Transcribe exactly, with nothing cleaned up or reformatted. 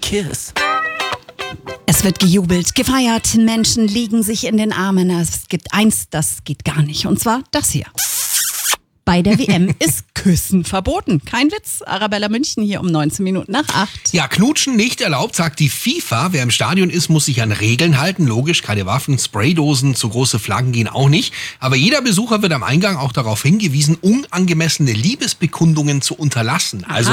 kiss. Es wird gejubelt, gefeiert, Menschen liegen sich in den Armen. Es gibt eins, das geht gar nicht, und zwar das hier. Bei der W M ist Küssen verboten. Kein Witz. Arabella München hier um neunzehn Minuten nach acht. Ja, Knutschen nicht erlaubt, sagt die FIFA. Wer im Stadion ist, muss sich an Regeln halten. Logisch, keine Waffen, Spraydosen, zu große Flaggen gehen auch nicht. Aber jeder Besucher wird am Eingang auch darauf hingewiesen, unangemessene Liebesbekundungen zu unterlassen. Also